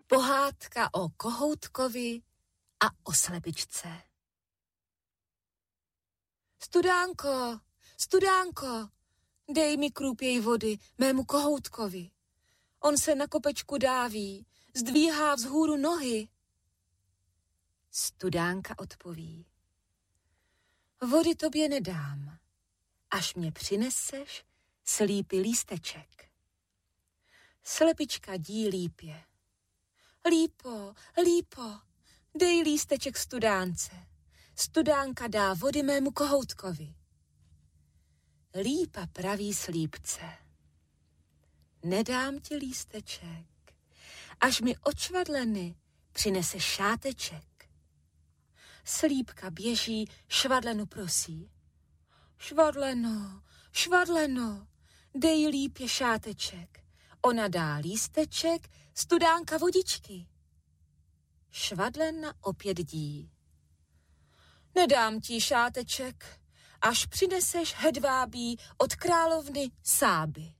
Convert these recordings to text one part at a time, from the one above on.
Pohádka o kohoutkovi a o slepičce. Studánko, studánko, dej mi krůpěj vody mému kohoutkovi. On se na kopečku dáví, zdvíhá vzhůru nohy. Studánka odpoví. Vody tobě nedám, až mě přineseš slípy lísteček. Slepička dí lípě. Lípo, lípo, dej lísteček studánce. Studánka dá vody mému kohoutkovi. Lípa praví slípce. Nedám ti lísteček, až mi od švadleny přineseš šáteček. Slípka běží, švadlenu prosí. Švadleno, švadleno, dej lípě šáteček. Ona dá lísteček, studánka vodičky. Švadlena opět dí. Nedám ti šáteček, až přineseš hedvábí od královny Sáby.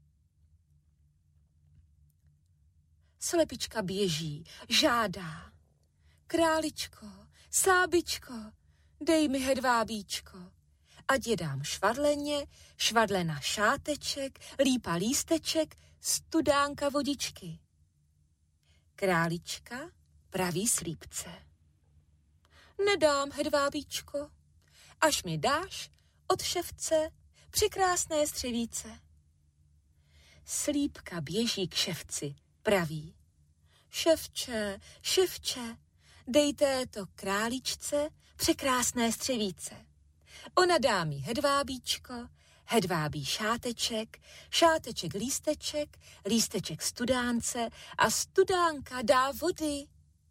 Slepička běží, žádá. Králičko, Sábičko, dej mi hedvábíčko. Ať je dám švadleně, švadlena šáteček, lípa lísteček, studánka vodičky. Králička praví slípce. Nedám, hedvábíčko, až mi dáš od ševce překrásné střevíce. Slípka běží k ševci, praví. Ševče, ševče, dej této králičce překrásné střevíce. Ona dá mi hedvábíčko, hedvábí šáteček, šáteček lísteček, lísteček studánce a studánka dá vody.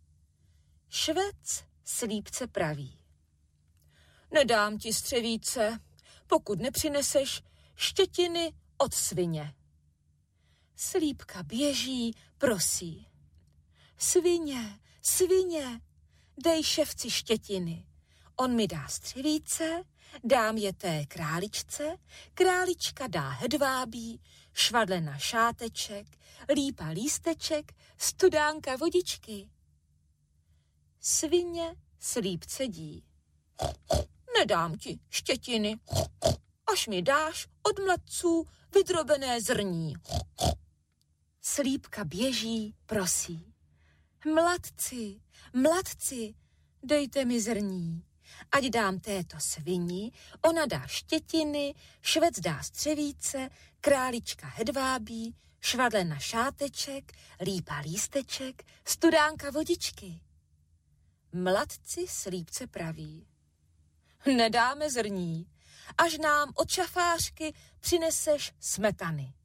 Švec slípce praví. Nedám ti střevíce, pokud nepřineseš štětiny od svině. Slípka běží, prosí. Svině, svině, dej ševci štětiny. On mi dá střevíce, dám je té králičce, králička dá hedvábí, švadlena šáteček, lípa lísteček, studánka vodičky. Svině slípce dí. Nedám ti štětiny, až mi dáš od mladců vydrobené zrní. Slípka běží, prosí. Mladci, mladci, dejte mi zrní. Ať dám této svini, ona dá štětiny, švec dá střevíce, králička hedvábí, švadlena šáteček, lípa lísteček, studánka vodičky. Mladci slípce praví. Nedáme zrní, až nám od šafářky přineseš smetany.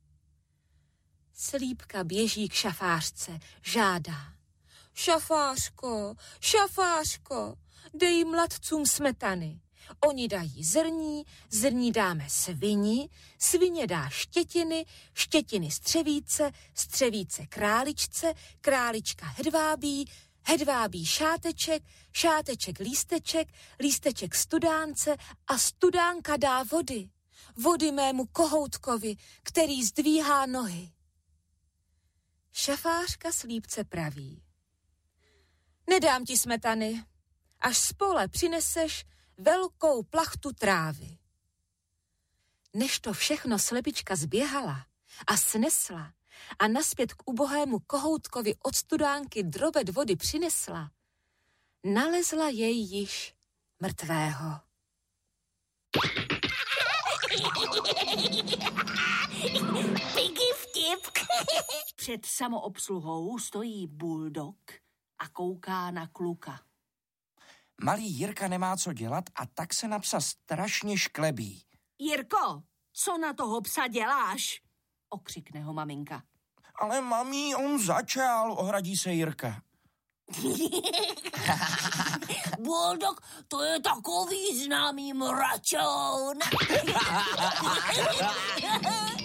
Slípka běží k šafářce, žádá. Šafářko, šafářko, dej mladcům smetany. Oni dají zrní, zrní dáme svini, svině dá štětiny, štětiny střevíce, střevíce králičce, králička hedvábí, hedvábí šáteček, šáteček lísteček, lísteček studánce a studánka dá vody. Vody mému kohoutkovi, který zdvíhá nohy. Šafářka slípce praví. Nedám ti smetany, až z pole přineseš velkou plachtu trávy. Než to všechno slepička zběhala a snesla a nazpět k ubohému kohoutkovi od studánky drobet vody přinesla, nalezla jej již mrtvého. Piggy vtip. Před samoobsluhou stojí buldog a kouká na kluka. Malý Jirka nemá co dělat a tak se na psa strašně šklebí. Jirko, co na toho psa děláš? Okřikne ho maminka. Ale mami, on začal, ohradí se Jirka. Buldog, to je takový známý mračoun.